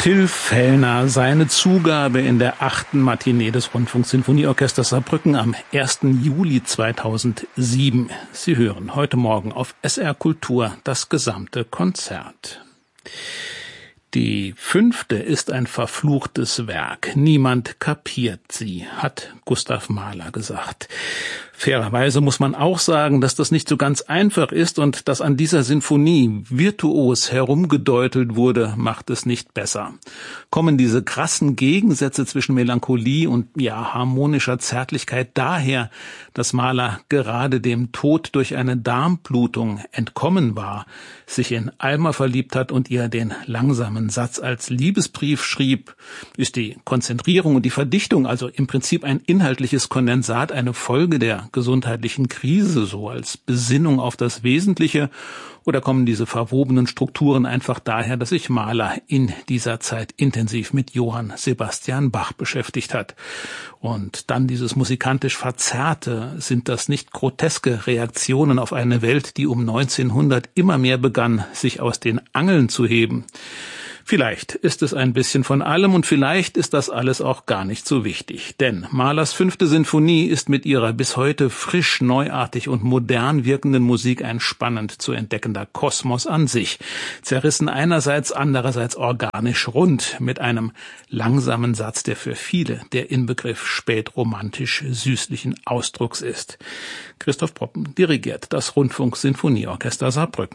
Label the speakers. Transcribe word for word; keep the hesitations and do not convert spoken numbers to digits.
Speaker 1: Till Fellner, seine Zugabe in der achten Matinee des Rundfunksinfonieorchesters Saarbrücken am ersten Juli zweitausendsieben. Sie hören heute Morgen auf S R Kultur das gesamte Konzert. Die fünfte ist ein verfluchtes Werk. Niemand kapiert sie, hat Gustav Mahler gesagt. Fairerweise muss man auch sagen, dass das nicht so ganz einfach ist und dass an dieser Sinfonie virtuos herumgedeutelt wurde, macht es nicht besser. Kommen diese krassen Gegensätze zwischen Melancholie und ja harmonischer Zärtlichkeit daher, dass Mahler gerade dem Tod durch eine Darmblutung entkommen war, sich in Alma verliebt hat und ihr den langsamen Satz als Liebesbrief schrieb? Ist die Konzentrierung und die Verdichtung, also im Prinzip ein inhaltliches Kondensat, eine Folge der gesundheitlichen Krise, so als Besinnung auf das Wesentliche? Oder kommen diese verwobenen Strukturen einfach daher, dass sich Mahler in dieser Zeit intensiv mit Johann Sebastian Bach beschäftigt hat? Und dann dieses musikantisch Verzerrte, sind das nicht groteske Reaktionen auf eine Welt, die um neunzehnhundert immer mehr begann, sich aus den Angeln zu heben? Vielleicht ist es ein bisschen von allem und vielleicht ist das alles auch gar nicht so wichtig. Denn Mahlers fünfte Sinfonie ist mit ihrer bis heute frisch, neuartig und modern wirkenden Musik ein spannend zu entdeckender Kosmos an sich. Zerrissen einerseits, andererseits organisch rund mit einem langsamen Satz, der für viele der Inbegriff spätromantisch süßlichen Ausdrucks ist. Christoph Poppen dirigiert das Rundfunksinfonieorchester Saarbrücken.